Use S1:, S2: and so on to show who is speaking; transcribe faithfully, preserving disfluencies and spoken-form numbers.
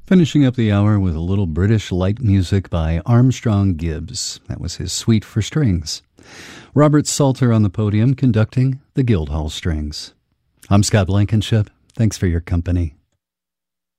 S1: Finishing up the hour with a little British light music by Armstrong Gibbs. That was his Suite for Strings. Robert Salter on the podium conducting the Guildhall Strings. I'm Scott Blankenship. Thanks for your company.